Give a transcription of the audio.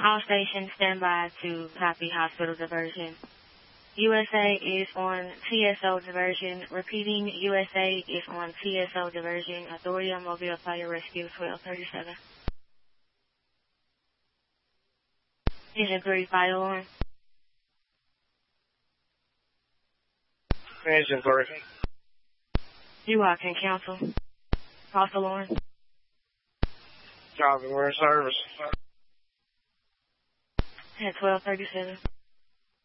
All stations stand by to copy hospital diversion. USA is on TSO diversion. Repeating, USA is on TSO diversion. Authority on Mobile Fire Rescue 1237. Engine 3, fire alarm. Engine 3. You are can counsel. False alarm. Copy, we're in service. At 1237.